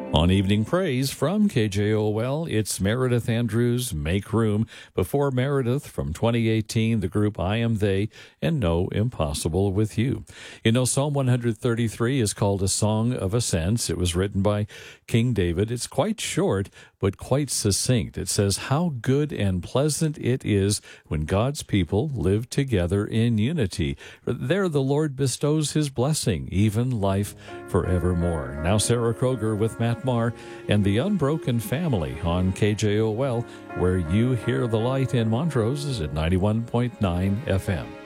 On Evening Praise from KJOL, it's Meredith Andrews, Make Room. Before Meredith, from 2018, the group I Am They, and No Impossible with You. You know, Psalm 133 is called a Song of Ascents. It was written by King David. It's quite short, but quite succinct. It says, how good and pleasant it is when God's people live together in unity. There the Lord bestows his blessing, even life forevermore. Now Sarah Kroger with Matt Marr and the Unbroken Family on KJOL, where you hear the light in Montrose is at 91.9 FM.